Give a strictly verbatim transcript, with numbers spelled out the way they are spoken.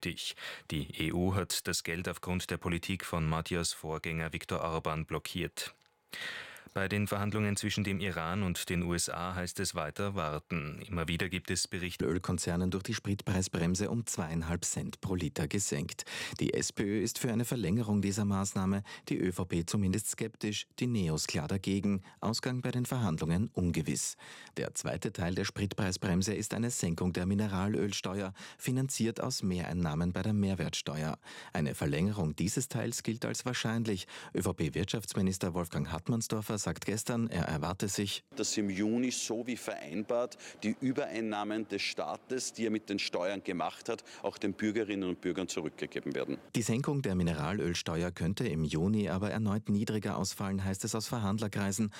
skeptisch. Die E U hat das Geld aufgrund der Politik von Magyars Vorgänger Viktor Orbán blockiert. Bei den Verhandlungen zwischen dem Iran und den U S A heißt es weiter warten. Immer wieder gibt es Berichte, Ölkonzernen durch die Spritpreisbremse um zweieinhalb Cent pro Liter gesenkt. Die SPÖ ist für eine Verlängerung dieser Maßnahme, die ÖVP zumindest skeptisch, die Neos klar dagegen. Ausgang bei den Verhandlungen ungewiss. Der zweite Teil der Spritpreisbremse ist eine Senkung der Mineralölsteuer, finanziert aus Mehreinnahmen bei der Mehrwertsteuer. Eine Verlängerung dieses Teils gilt als wahrscheinlich. ÖVP-Wirtschaftsminister Wolfgang Hartmannsdorfer sagt gestern, er erwarte sich, dass im Juni so wie vereinbart die Übereinnahmen des Staates, die er mit den Steuern gemacht hat, auch den Bürgerinnen und Bürgern zurückgegeben werden. Die Senkung der Mineralölsteuer könnte im Juni aber erneut niedriger ausfallen, heißt es aus Verhandlerkreisen.